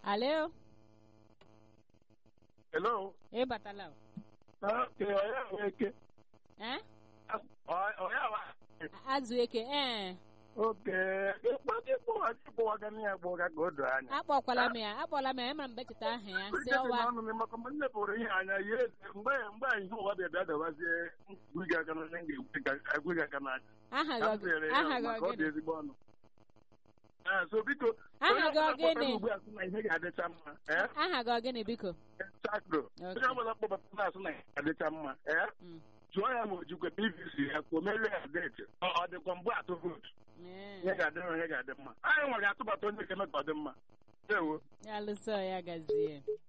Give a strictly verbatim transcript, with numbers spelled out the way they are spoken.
Alo. Hello. E batala. Okay, oya weke. Eh? Oya wa. Azu eke eh. Okay. Ikpọta ịkpọ ịkpọ waga na agbo ga godo anya. Akpọkwala m ya, akpọla m ya, emara m becheta aha ya. Si ọwa. Ọnụ m maka mgbe nne pụrụ ihe anya ihe mgbe mgbe anyị ụwa bịa bịa dabazie gwi ga aka na onye ga-egwu ga aka na Aha gị aha gị ọ dị ezigbo ọnụ. Ah, so biko. Aha gị ogene. Ugbu a sị na ihe ga-adịcha mma. Eh? Aha gị ogene biko. Chakro. Onye ọbụla kpọbata na-asụ na ihe ga-adịcha mma. Eh? Jụọ ya ma o jikwa P V C ya ka o merie ya deeti ọ dịkwa mgbe atụ vootu ihe ga-adị mma ihe ga-adị mma anyị nwere atụbata onye ga-eme ka ọ dị mma ewo ya lụsọ ya gazie